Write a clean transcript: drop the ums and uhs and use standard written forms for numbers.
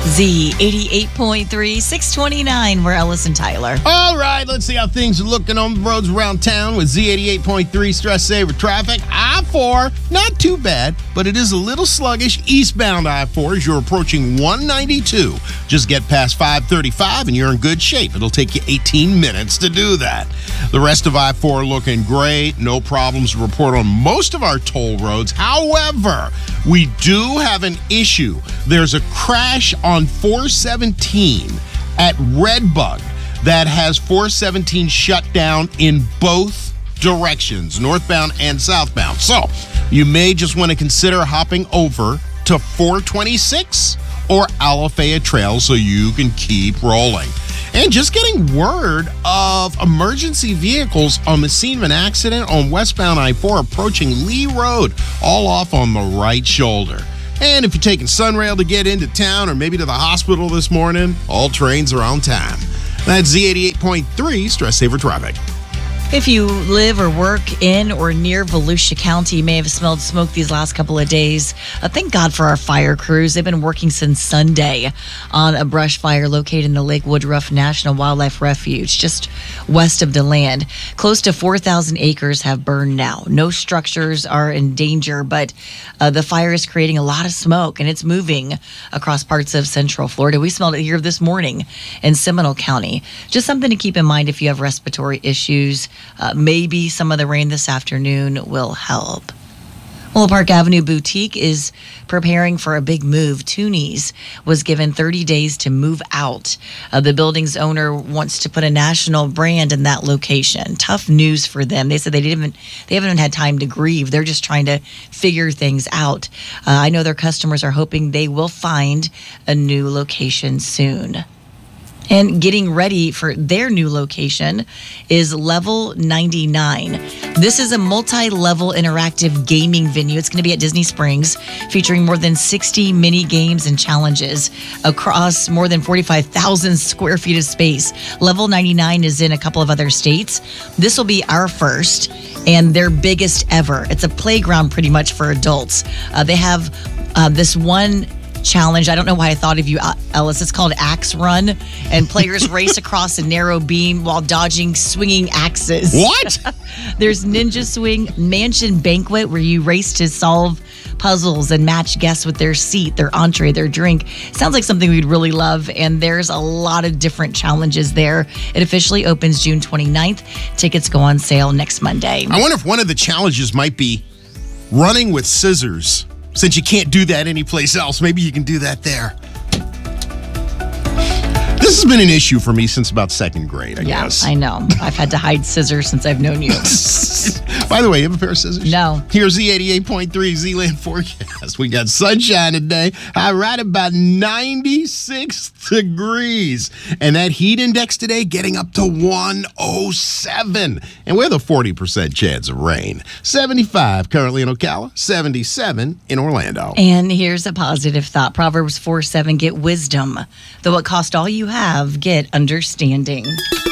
Z88.3, 629. We're Ellis and Tyler. All right, let's see how things are looking on the roads around town with Z88.3 Stress Saver traffic. I-4, not too bad, but it is a little sluggish eastbound I-4 as you're approaching 192. Just get past 535 and you're in good shape. It'll take you 18 minutes to do that. The rest of I-4 looking great. No problems to report on most of our toll roads. However, we do have an issue. There's a crash on 417 at Redbug that has 417 shut down in both directions, northbound and southbound. So you may just want to consider hopping over to 426 or Alafaya Trail so you can keep rolling. And just getting word of emergency vehicles on the scene of an accident on westbound I-4 approaching Lee Road, all off on the right shoulder. And if you're taking Sunrail to get into town or maybe to the hospital this morning, all trains are on time. That's Z88.3 Stress Saver Traffic. If you live or work in or near Volusia County, you may have smelled smoke these last couple of days. Thank God for our fire crews. They've been working since Sunday on a brush fire located in the Lake Woodruff National Wildlife Refuge, just west of DeLand. Close to 4,000 acres have burned now. No structures are in danger, but the fire is creating a lot of smoke, and it's moving across parts of Central Florida. We smelled it here this morning in Seminole County. Just something to keep in mind if you have respiratory issues. Maybe some of the rain this afternoon will help. Well, Park Avenue Boutique is preparing for a big move. Toonies was given 30 days to move out. The building's owner wants to put a national brand in that location. Tough news for them. They said they haven't even had time to grieve. They're just trying to figure things out. I know their customers are hoping they will find a new location soon. And getting ready for their new location is Level 99. This is a multi-level interactive gaming venue. It's going to be at Disney Springs, featuring more than 60 mini games and challenges across more than 45,000 square feet of space. Level 99 is in a couple of other states. This will be our first and their biggest ever. It's a playground pretty much for adults. They have this one challenge. I don't know why I thought of you, Ellis. It's called Axe Run, and players race across a narrow beam while dodging swinging axes. What? There's Ninja Swing, Mansion Banquet, where you race to solve puzzles and match guests with their seat, their entree, their drink. Sounds like something we'd really love, and there's a lot of different challenges there. It officially opens June 29th. Tickets go on sale next Monday. I wonder if one of the challenges might be running with scissors. Since you can't do that anyplace else, maybe you can do that there. This has been an issue for me since about second grade, I guess. Yeah, I know. I've had to hide scissors since I've known you. By the way, you have a pair of scissors? No. Here's the 88.3 Z-Land forecast. We got sunshine today. High right about 96 degrees. And that heat index today getting up to 107. And with a 40% chance of rain. 75 currently in Ocala, 77 in Orlando. And here's a positive thought. Proverbs 4:7, get wisdom. Though it cost all you have, get understanding.